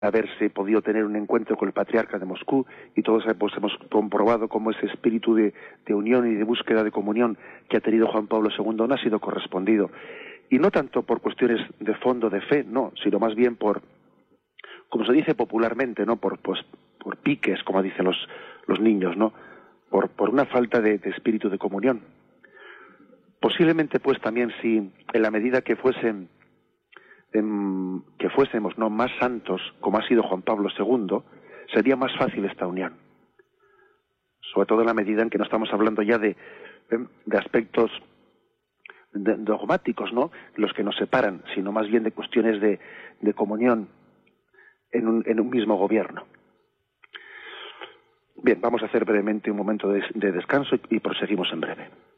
haberse podido tener un encuentro con el patriarca de Moscú, y todos pues, hemos comprobado cómo ese espíritu de unión y de búsqueda de comunión que ha tenido Juan Pablo II no ha sido correspondido. Y no tanto por cuestiones de fondo de fe, no, sino más bien por, como se dice popularmente, ¿no? Por piques, como dicen los niños, ¿no? Por una falta de espíritu de comunión. Posiblemente, pues, también si en la medida que fuésemos no más santos, como ha sido Juan Pablo II, sería más fácil esta unión. Sobre todo en la medida en que no estamos hablando ya de aspectos dogmáticos, ¿no?, los que nos separan, sino más bien de cuestiones de comunión en un mismo gobierno. Bien, vamos a hacer brevemente un momento de descanso y proseguimos en breve.